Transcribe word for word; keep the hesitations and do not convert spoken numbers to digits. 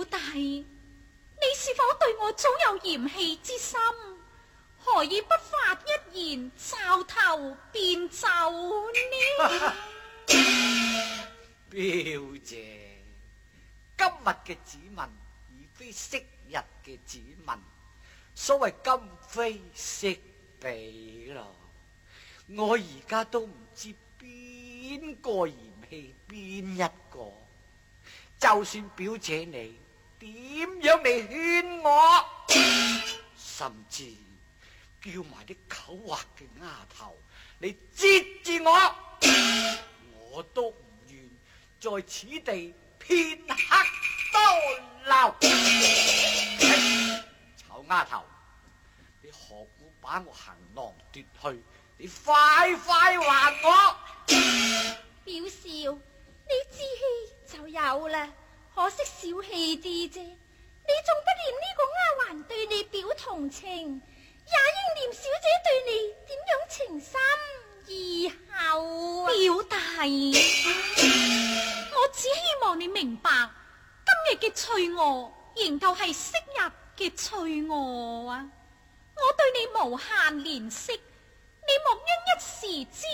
表弟，你是否對我早有嫌棄之心？何以不發一言，罩頭便走呢？ 表姐，今日嘅子民已非昔日嘅子民，所謂今非昔比咯。我而家都唔知邊個嫌棄邊一個，就算表姐你點樣嚟勸我，甚至叫埋啲狡猾嘅丫頭嚟截住我，我都唔願在此地片刻多留。臭丫頭，你何故把我行囊奪去？你快快還我！ 表少，你志氣就有啦，可惜小氣啲啫。你仲不念呢個丫鬟對你表同情，也應念小姐對你點樣情深意厚啊！表弟，我只希望你明白，今日嘅翠娥仍舊係昔日嘅翠娥啊！我對你無限憐惜，你莫因一時之